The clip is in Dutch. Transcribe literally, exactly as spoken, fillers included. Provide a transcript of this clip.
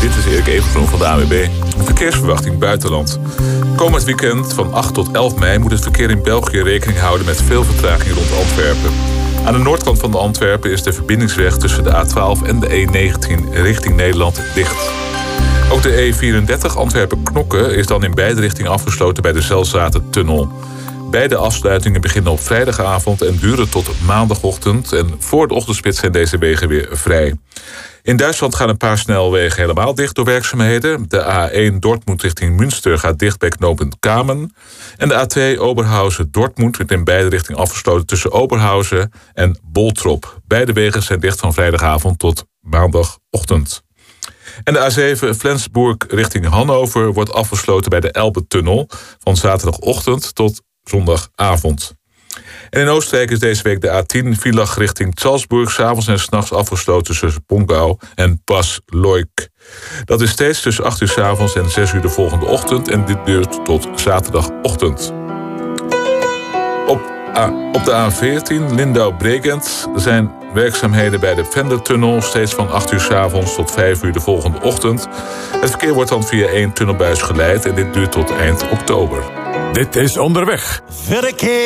Dit is Erik Evengroen van de A N W B. Verkeersverwachting buitenland. Komend weekend van acht tot elf mei moet het verkeer in België rekening houden met veel vertraging rond Antwerpen. Aan de noordkant van de Antwerpen is de verbindingsweg tussen de A twaalf en de E negentien richting Nederland dicht. Ook de E vierendertig Antwerpen-Knokke is dan in beide richtingen afgesloten bij de Zelzatentunnel. Beide afsluitingen beginnen op vrijdagavond en duren tot maandagochtend. En voor de ochtendspits zijn deze wegen weer vrij. In Duitsland gaan een paar snelwegen helemaal dicht door werkzaamheden. De A één Dortmund richting Münster gaat dicht bij knooppunt Kamen. En de A twee Oberhausen-Dortmund wordt in beide richtingen afgesloten tussen Oberhausen en Boltrop. Beide wegen zijn dicht van vrijdagavond tot maandagochtend. En de A zeven Flensburg richting Hannover wordt afgesloten bij de Elbe-tunnel van zaterdagochtend tot zondagavond. En in Oostenrijk is deze week de A tien Villach richting Salzburg 's avonds en 's nachts afgesloten tussen Pongau en Pas-Leuk. Dat is steeds tussen acht uur 's avonds en zes uur de volgende ochtend en dit duurt tot zaterdagochtend. Op, ah, op de A veertien Lindau-Bregent zijn werkzaamheden bij de Vendertunnel steeds van acht uur 's avonds tot vijf uur de volgende ochtend. Het verkeer wordt dan via één tunnelbuis geleid en dit duurt tot eind oktober. Dit is Onderweg. Verkeer.